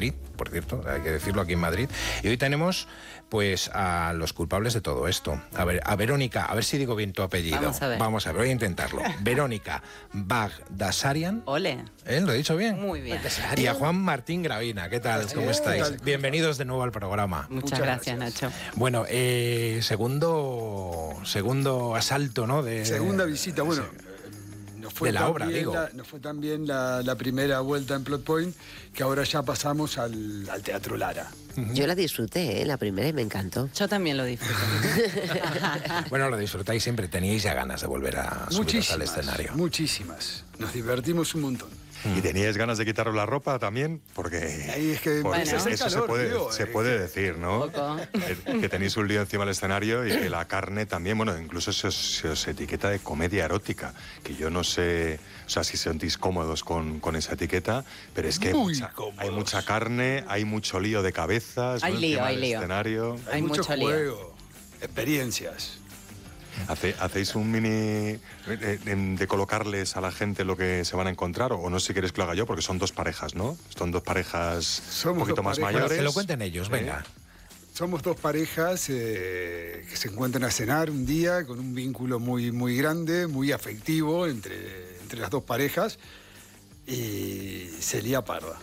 Madrid, por cierto, hay que decirlo, aquí en Madrid. Y hoy tenemos pues a los culpables de todo esto. A ver, a Verónica, a ver si digo bien tu apellido. Vamos a ver, voy a intentarlo. Verónica Bagdasarian. Ole. ¿Lo he dicho bien? Muy bien. Y a Juan Martín Gravina. ¿Qué tal? ¿Cómo estáis? Bienvenidos de nuevo al programa. Muchas gracias, Nacho. Bueno, segundo asalto, ¿no? Segunda visita, bueno. De la obra, digo. Nos fue tan bien la primera vuelta en Plot Point que ahora ya pasamos al Teatro Lara. Yo la disfruté, la primera, y me encantó. Yo también lo disfruté. Bueno, lo disfrutáis siempre. Teníais ya ganas de volver a subir al escenario. Muchísimas. Nos divertimos un montón. ¿Y teníais ganas de quitaros la ropa también? Porque, ahí es que eso se puede decir, ¿no? Que tenéis un lío encima del escenario y que la carne también, bueno, incluso se os etiqueta de comedia erótica, que yo no sé, o sea, si sentís cómodos con esa etiqueta, pero es que hay mucha carne, hay mucho lío de cabezas, hay lío, hay lío. Escenario. Hay mucho juego, experiencias. ¿Hacéis un mini de colocarles a la gente lo que se van a encontrar? O no sé si quieres que lo haga yo, porque son dos parejas, ¿no? Son dos parejas un poquito más mayores. Bueno, que lo cuenten ellos, venga. Somos dos parejas que se encuentran a cenar un día con un vínculo muy, muy grande, muy afectivo entre las dos parejas. Y se lía parda.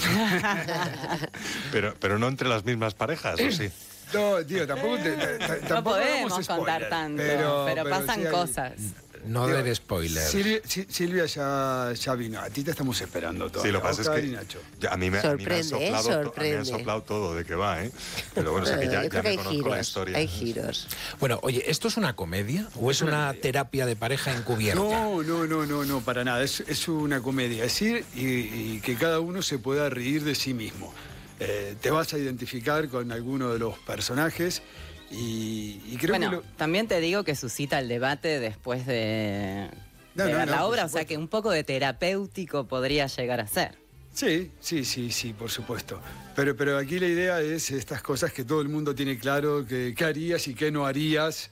pero no entre las mismas parejas, ¿o sí? No, tío, tampoco no podemos contar tanto, pero pasan cosas. No der spoilers. Silvia ya vino. A ti te estamos esperando todo. Sí, lo que pasa es que a mí me han soplado todo de que va, ¿eh? Pero bueno, o sea que ya me conozco la historia. Hay giros. Bueno, oye, ¿esto es una comedia o es una terapia de pareja encubierta? No, para nada. Es una comedia. Es decir, y que cada uno se pueda reír de sí mismo. Te vas a identificar con alguno de los personajes y creo que también te digo que suscita el debate después de ver la obra, o sea que un poco de terapéutico podría llegar a ser. Sí, por supuesto. Pero aquí la idea es estas cosas que todo el mundo tiene claro, qué harías y qué no harías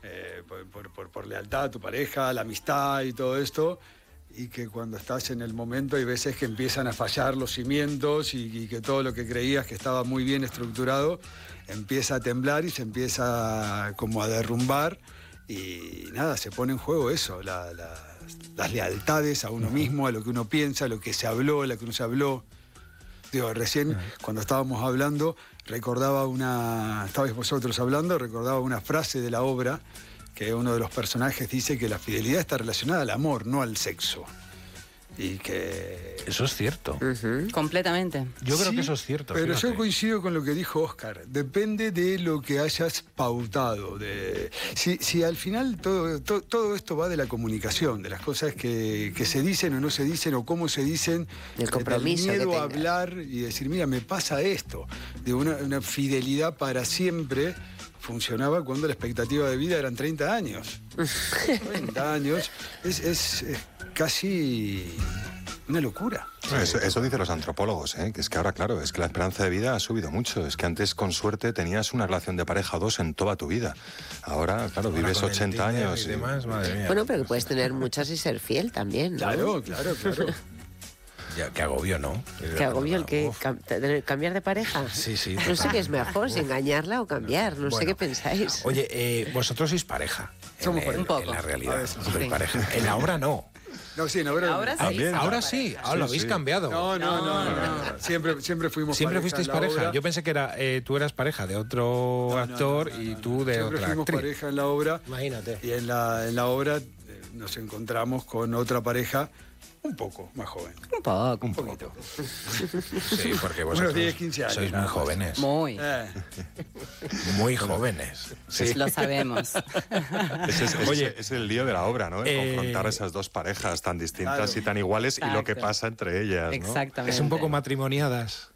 por lealtad a tu pareja, la amistad y todo esto. Y que cuando estás en el momento hay veces que empiezan a fallar los cimientos y que todo lo que creías que estaba muy bien estructurado empieza a temblar y se empieza como a derrumbar y nada, se pone en juego eso, las lealtades a uno mismo, a lo que uno piensa, a lo que se habló, a lo que no se habló. Digo, recién cuando estábamos hablando estabais vosotros hablando, recordaba una frase de la obra que uno de los personajes dice que la fidelidad está relacionada al amor, no al sexo. Y que... Eso es cierto. Completamente. Yo creo que eso es cierto. Pero yo coincido con lo que dijo Oscar. Depende de lo que hayas pautado. Si al final todo esto va de la comunicación, de las cosas que se dicen o no se dicen, o cómo se dicen, el compromiso del miedo a hablar y decir, mira, me pasa esto. De una fidelidad para siempre funcionaba cuando la expectativa de vida eran 30 años. 30 años es casi una locura. Eso dicen los antropólogos, ¿eh? Que es que ahora, claro, es que la esperanza de vida ha subido mucho. Es que antes, con suerte, tenías una relación de pareja o dos en toda tu vida. Ahora, claro, vives 80 años y demás, madre mía. Bueno, pero que puedes tener muchas y ser fiel también, ¿no? Claro. Ya, qué agobio, ¿no? ¿Qué agobio el que cambiar de pareja? Sí. No sé qué es mejor, si engañarla o cambiar. No sé qué pensáis. Oye, vosotros sois pareja. Somos pareja. Un poco. En la realidad, sois pareja. En la obra no. No, sí, en la obra ahora no. sí. Ahora sí. Ahora lo habéis cambiado. No. Siempre fuimos ¿Siempre pareja. fuisteis pareja? Yo pensé que tú eras pareja de otro actor y tú de otra actriz. Siempre fuimos pareja en la obra. Imagínate. Y en la obra nos encontramos con otra pareja un poco más joven. Un poquito. Sí, porque vosotros unos 10, 15 años, sois muy jóvenes. Muy. Muy jóvenes. Sí. Lo sabemos. Oye, es el lío de la obra, ¿no? Confrontar a esas dos parejas tan distintas y tan iguales. Exacto. Y lo que pasa entre ellas, ¿no? Exactamente. Es un poco matrimoniadas.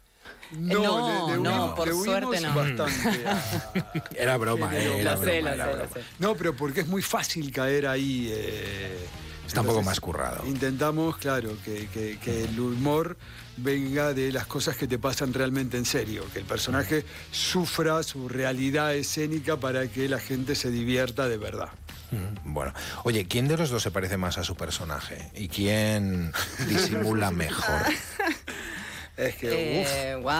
No, por suerte no. Bastante era broma, Lo sé. No, pero porque es muy fácil caer ahí. Está un poco más currado. Intentamos, claro, que el humor venga de las cosas que te pasan realmente en serio, que el personaje sufra su realidad escénica para que la gente se divierta de verdad. Bueno, oye, ¿quién de los dos se parece más a su personaje? ¿Y quién disimula mejor? Es que,